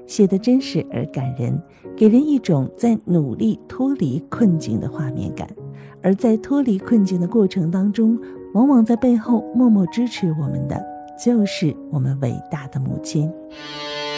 写得真实而感人，给人一种在努力脱离困境的画面感。而在脱离困境的过程当中，往往在背后默默支持我们的，就是我们伟大的母亲。